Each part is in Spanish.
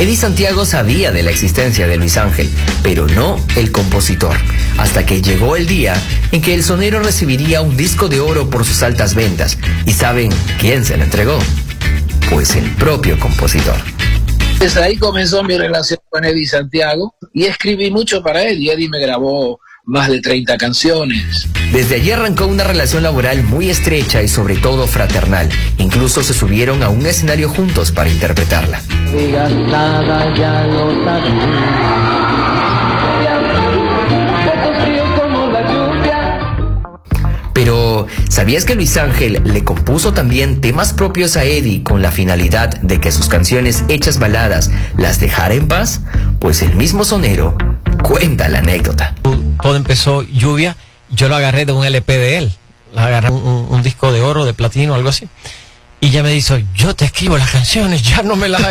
Eddie Santiago sabía de la existencia de Luis Ángel, pero no el compositor, hasta que llegó el día en que el sonero recibiría un disco de oro por sus altas ventas. ¿Y saben quién se lo entregó? Pues el propio compositor. Pues ahí comenzó mi relación con Eddie Santiago y escribí mucho para él, y Eddie me grabó más de 30 canciones. Desde allí arrancó una relación laboral muy estrecha y sobre todo fraternal. Incluso se subieron a un escenario juntos para interpretarla. Digas nada, ya lo sabía. Pero, ¿sabías que Luis Ángel le compuso también temas propios a Eddie con la finalidad de que sus canciones hechas baladas las dejara en paz? Pues el mismo sonero cuenta la anécdota. Todo empezó Lluvia, yo lo agarré de un LP de él, lo agarré un disco de oro, de platino, algo así. Y ya me dijo, yo te escribo las canciones, ya no me las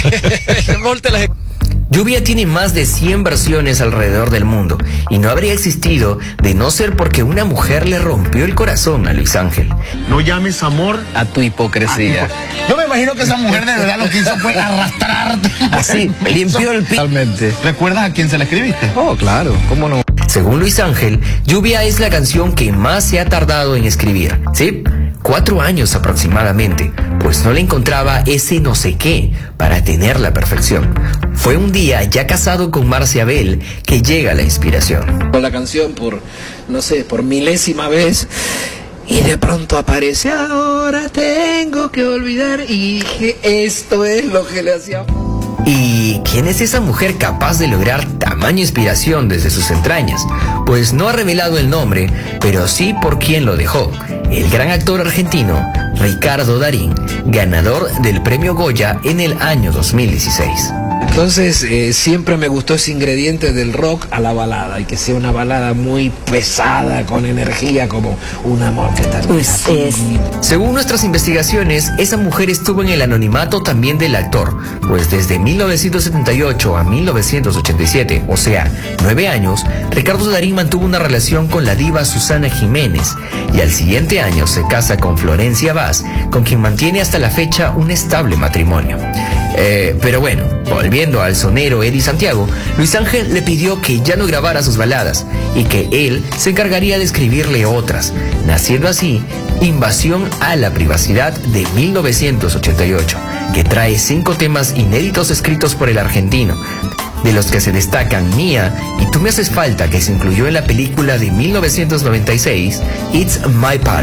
agarre. Lluvia tiene más de 100 versiones alrededor del mundo y no habría existido de no ser porque una mujer le rompió el corazón a Luis Ángel. No llames amor a tu hipocresía. Yo me imagino que esa mujer de verdad lo que hizo fue arrastrarte. Así, limpió el piso. ¿Recuerdas a quién se la escribiste? Oh, claro, ¿cómo no? Según Luis Ángel, Lluvia es la canción que más se ha tardado en escribir. ¿Sí? 4 años aproximadamente, pues no le encontraba ese no sé qué para tener la perfección. Fue un día, ya casado con Marcia Bell, que llega la inspiración. Con la canción por, no sé, por milésima vez, y de pronto aparece, ahora tengo que olvidar, y dije, esto es lo que le hacía. ¿Y quién es esa mujer capaz de lograr tamaña inspiración desde sus entrañas? Pues no ha revelado el nombre, pero sí por quién lo dejó. El gran actor argentino Ricardo Darín, ganador del premio Goya en el año 2016. Entonces siempre me gustó ese ingrediente del rock a la balada, y que sea una balada muy pesada, con energía, como un amor que está así. Según nuestras investigaciones, esa mujer estuvo en el anonimato también del actor, pues desde 1978 a 1987, o sea, 9 años, Ricardo Darín mantuvo una relación con la diva Susana Jiménez, y al siguiente año se casa con Florencia Vaz, con quien mantiene hasta la fecha un estable matrimonio. Pero bueno, volviendo al sonero Eddie Santiago, Luis Ángel le pidió que ya no grabara sus baladas y que él se encargaría de escribirle otras, naciendo así Invasión a la Privacidad de 1988, que trae 5 temas inéditos escritos por el argentino, de los que se destacan Mía y Tú me haces falta, que se incluyó en la película de 1996 It's My Party.